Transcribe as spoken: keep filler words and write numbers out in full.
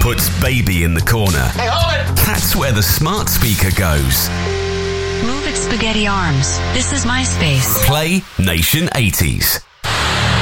puts baby in the corner. Hey, hold it! That's where the smart speaker goes. Move it, spaghetti arms. This is my space. Play Nation eighties.